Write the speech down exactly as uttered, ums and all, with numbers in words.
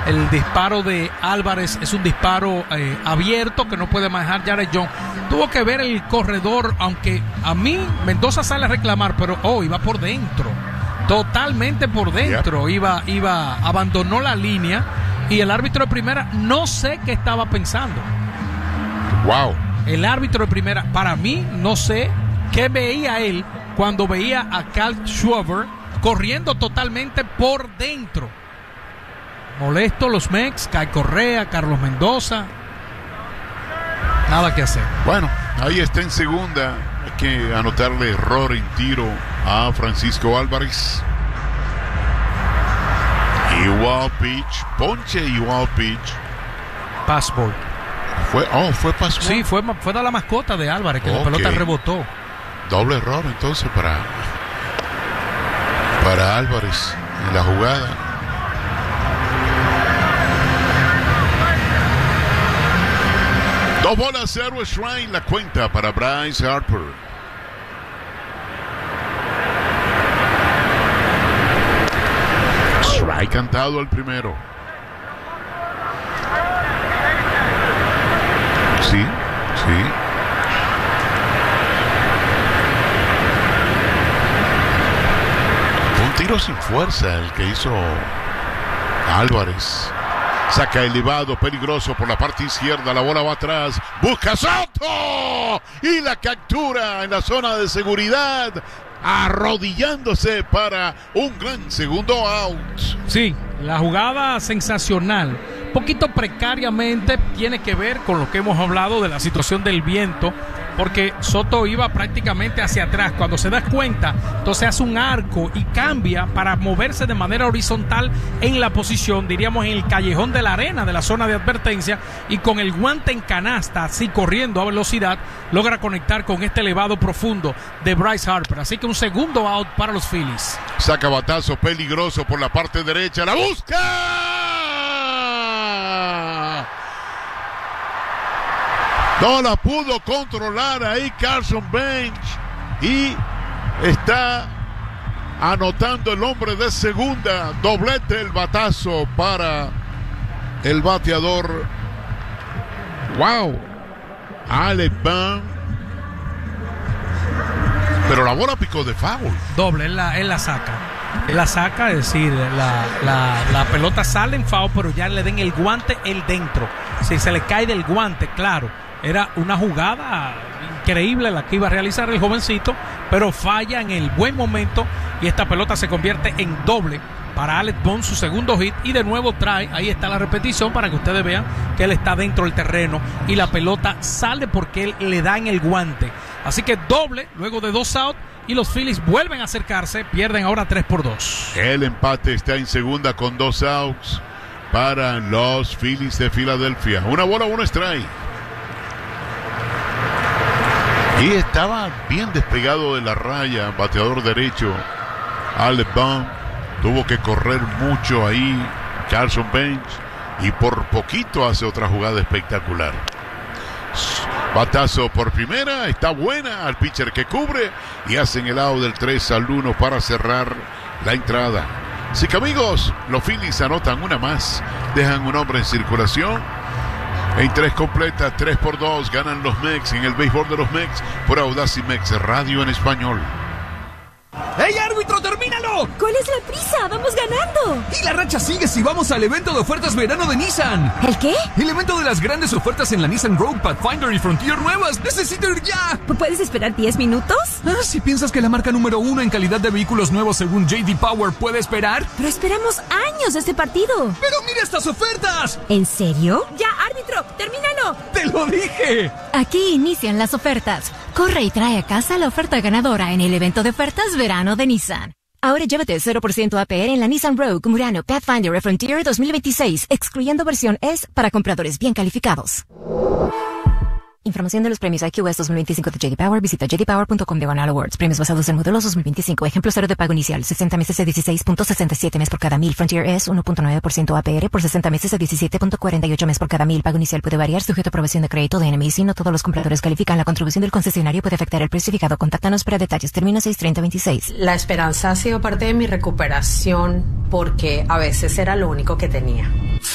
el disparo de Álvarez es un disparo eh, abierto que no puede manejar Jared Jones. Tuvo que ver el corredor, aunque a mí Mendoza sale a reclamar, pero oh, iba por dentro, totalmente por dentro, iba, iba, abandonó la línea y el árbitro de primera no sé qué estaba pensando. Wow. El árbitro de primera, para mí, no sé qué veía él cuando veía a Carl Schwarber corriendo totalmente por dentro. Molesto los Mex, Kai Correa, Carlos Mendoza. Nada que hacer. Bueno, ahí está en segunda. Hay que anotarle error en tiro a Francisco Álvarez. Igual pitch, ponche igual pitch. Passball. Fue, oh, fue passball. Sí, fue, fue de la mascota de Álvarez, que okay. La pelota rebotó. Doble error entonces para, para Álvarez en la jugada. Dos bolas, cero strike, la cuenta para Bryce Harper. Strike cantado el primero. Sí, sí. Un tiro sin fuerza el que hizo Álvarez. Saca elevado, peligroso por la parte izquierda. La bola va atrás. Busca Soto. Y la captura en la zona de seguridad. Arrodillándose para un gran segundo out. Sí, la jugada sensacional. Poquito precariamente tiene que ver con lo que hemos hablado de la situación del viento, porque Soto iba prácticamente hacia atrás. Cuando se da cuenta, entonces hace un arco y cambia para moverse de manera horizontal en la posición, diríamos en el callejón de la arena de la zona de advertencia, y con el guante en canasta, así corriendo a velocidad, logra conectar con este elevado profundo de Bryce Harper. Así que un segundo out para los Phillies. Saca batazo peligroso por la parte derecha, la busca. No la pudo controlar ahí Carson Bench y está anotando el hombre de segunda. Doblete el batazo para el bateador. Wow, Alec Bohm. Pero la bola picó de foul. Doble, él la, él la saca. Él la saca, es decir, la, la, la pelota sale en foul, pero ya le den el guante el dentro. Si se le cae del guante, claro. Era una jugada increíble la que iba a realizar el jovencito, pero falla en el buen momento y esta pelota se convierte en doble para Alec Bohm, su segundo hit, y de nuevo trae, ahí está la repetición para que ustedes vean que él está dentro del terreno y la pelota sale porque él le da en el guante. Así que doble luego de dos outs y los Phillies vuelven a acercarse, pierden ahora tres por dos. El empate está en segunda con dos outs para los Phillies de Filadelfia. Una bola, un strike. Y estaba bien despegado de la raya, bateador derecho, Alec Bohm. Tuvo que correr mucho ahí Carson Bench y por poquito hace otra jugada espectacular. Batazo por primera, está buena al pitcher que cubre y hacen el out del tres al uno para cerrar la entrada. Así que amigos, los Phillies anotan una más, dejan un hombre en circulación. En tres completas, tres por dos, ganan los Mex en el béisbol de los Mex por Audacy Mex Radio en español. ¡Ey, árbitro, termínalo! ¿Cuál es la prisa? ¡Vamos ganando! Y la racha sigue si vamos al evento de ofertas verano de Nissan. ¿El qué? El evento de las grandes ofertas en la Nissan Rogue, Pathfinder y Frontier nuevas. ¡Necesito ir ya! ¿Puedes esperar diez minutos? Ah, si piensas que la marca número uno en calidad de vehículos nuevos según J D Power puede esperar. Pero esperamos años de este partido. ¡Pero mira estas ofertas! ¿En serio? ¡Ya, árbitro! ¡Termínalo! ¡Te lo dije! Aquí inician las ofertas. Corre y trae a casa la oferta ganadora en el evento de ofertas verano de Nissan. Ahora llévate cero por ciento A P R en la Nissan Rogue, Murano, Pathfinder y Frontier dos mil veintiséis, excluyendo versión S para compradores bien calificados. Información de los premios I Q S dos mil veinticinco de J D Power. Visita j d power punto com diagonal awards. Premios basados en modelos dos mil veinticinco. Ejemplo cero de pago inicial. sesenta meses de dieciséis punto sesenta y siete mes por cada mil. Frontier S uno punto nueve por ciento A P R por sesenta meses de diecisiete punto cuarenta y ocho mes por cada mil. Pago inicial puede variar sujeto a aprobación de crédito de N M I C. No todos los compradores califican. La contribución del concesionario puede afectar el precio fijado. Contáctanos para detalles. Término seis treinta veintiséis. La esperanza ha sido parte de mi recuperación porque a veces era lo único que tenía.